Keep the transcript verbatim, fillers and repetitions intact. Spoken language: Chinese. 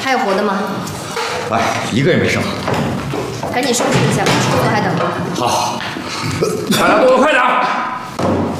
还有活的吗？ 哎，一个也没剩。 赶紧收拾一下吧，厨子还等着。 好， 大家动作快点。